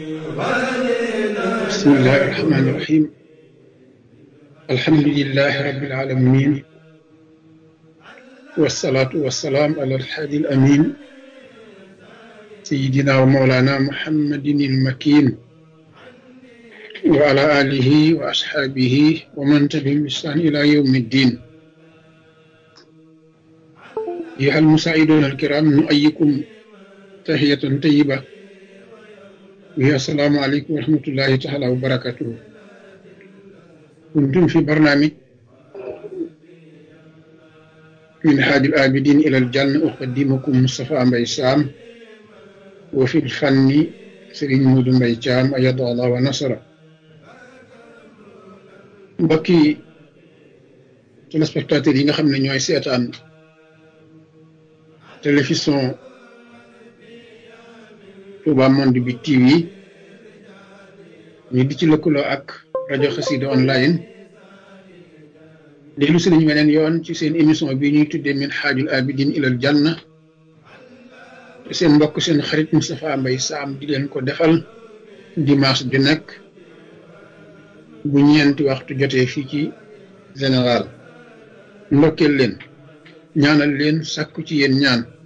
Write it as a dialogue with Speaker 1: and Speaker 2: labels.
Speaker 1: بسم الله الرحمن الرحيم الحمد لله رب العالمين والصلاة والسلام على الحادي الأمين سيدنا ومولانا محمد المكين وعلى آله وأصحابه ومن تبعهم بإحسان إلى يوم الدين. أيها المساعدون الكرام نؤيكم تحية طيبة وهي السلام عليكم ورحمة الله تعالى وبركاته. كنتم في برنامج من حاج العابدين إلى الجنة أقدمكم مصطفى مباي سام وفي الفن سيرين مودو مباي جام أيد الله ونصره. mbokki téléspectateurs yi nga xam ne ñooy seetaan télévision Touba Monde bi TV ñu di ci lëkkaloo ak rajo Xassida online dellu si nañu weneen yoon ci seen émission bi ñuy tuddee min xaajul abidin ilal janna te seen mbokk seen xarit Moustapha Mbaye Sam di leen ko defal dimanche ju nekk bu ñeenti waxtu jotee fii ci général ndokkeel leen ñaanal leen sàkku ci yéen ñaan